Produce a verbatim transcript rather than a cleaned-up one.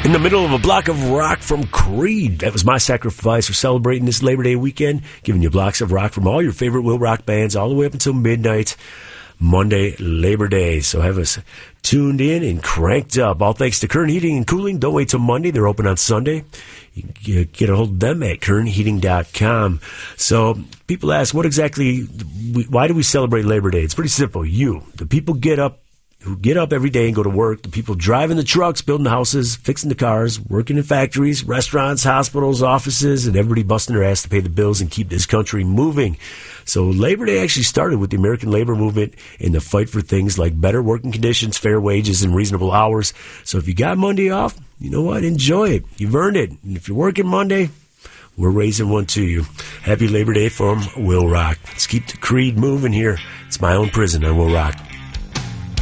In the middle of a block of rock from Creed. That was my sacrifice for celebrating this Labor Day weekend, giving you blocks of rock from all your favorite Will Rock bands all the way up until midnight, Monday, Labor Day. So have us tuned in and cranked up. All thanks to Kern Heating and Cooling. Don't wait till Monday. They're open on Sunday. You can get a hold of them at kern heating dot com. So people ask, what exactly, why do we celebrate Labor Day? It's pretty simple. You, the people get up, who get up every day and go to work, the people driving the trucks, building the houses, fixing the cars, working in factories, restaurants, hospitals, offices, and everybody busting their ass to pay the bills and keep this country moving. So Labor Day actually started with the American labor movement in the fight for things like better working conditions, fair wages, and reasonable hours. So if you got Monday off, you know what? Enjoy it. You've earned it. And if you're working Monday, we're raising one to you. Happy Labor Day from Will Rock. Let's keep the Creed moving here. It's My Own Prison on Will Rock.